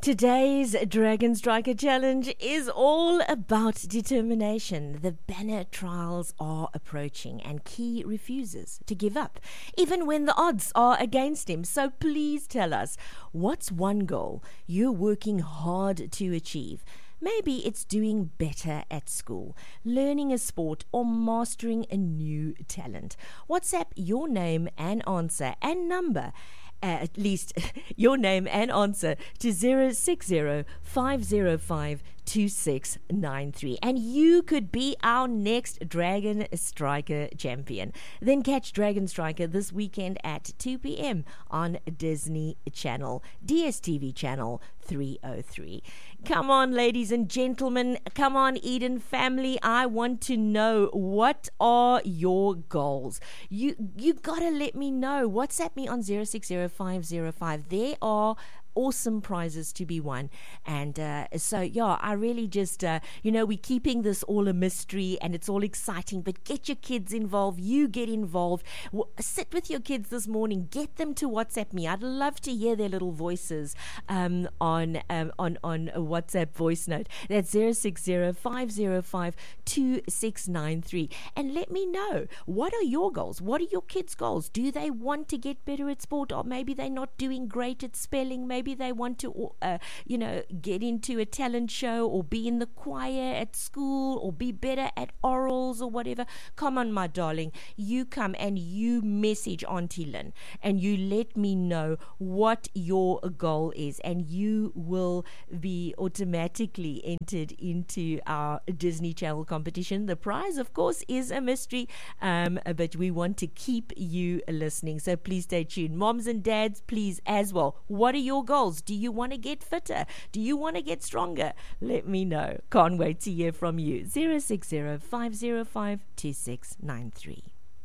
Today's Dragon Striker Challenge is all about determination. The banner trials are approaching and Key refuses to give up, even when the odds are against him. So please tell us, what's one goal you're working hard to achieve? Maybe it's doing better at school, learning a sport, or mastering a new talent. WhatsApp your name and answer and number. At least your name and answer to 060-505-2693. And you could be our next Dragon Striker champion. Then catch Dragon Striker this weekend at 2 p.m. on Disney Channel, DSTV Channel 303. Come on, ladies and gentlemen. Come on, Eden family. I want to know, what are your goals? You gotta let me know. WhatsApp me on 060-505. There are awesome prizes to be won. And so I really just we're keeping this all a mystery and it's all exciting, but get your kids involved. You get involved. Sit with your kids this morning, get them to WhatsApp me. I'd love to hear their little voices on a WhatsApp voice note. That's 060-505-2693, and let me know, what are your goals? What are your kids' goals? Do they want to get better at sport, or maybe they're not doing great at spelling? Maybe they want to, get into a talent show, or be in the choir at school, or be better at orals or whatever. Come on, my darling. You come and you message Auntie Lynn and you let me know what your goal is, and you will be automatically entered into our Disney Channel competition. The prize, of course, is a mystery, but we want to keep you listening. So please stay tuned. Moms and dads, please as well. What are your goals? Do you want to get fitter? Do you want to get stronger? Let me know. Can't wait to hear from you. 060-505-2693.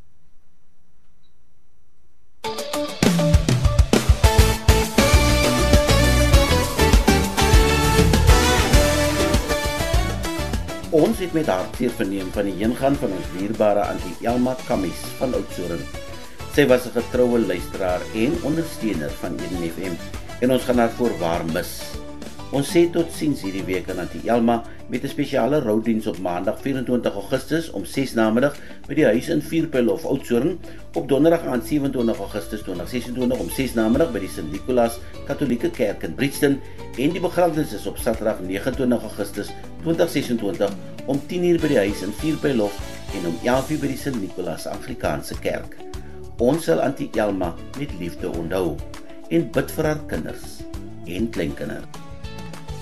Ons het met hartseer verneem van die heengaan van ons dierbare Auntie Elma Kammies van Oudtshoorn. Sy was 'n getroue luisteraar en ondersteuner van Eden FM, en ons gaan haar voorwaar mis. Ons sê tot ziens hierdie week aan Auntie Elma met 'n spesiale roudiens op maandag 24 Augustus om 6 namiddag by die huis in Vierpijlhof, Oudtshoorn, op donderdag aan 27 Augustus 2026 om 6 namiddag by die Sint Nicolaas Katholieke Kerk in Brixton, en die begrafnis is op Saterdag 29 Augustus 2026 om 10 uur by die huis in Vierpijlhof en om 11 uur by die Sint Nicolaas Anglikaanse Kerk. Ons sal Auntie Elma met liefde onthou en bid vir haar kinders en kleinkinders.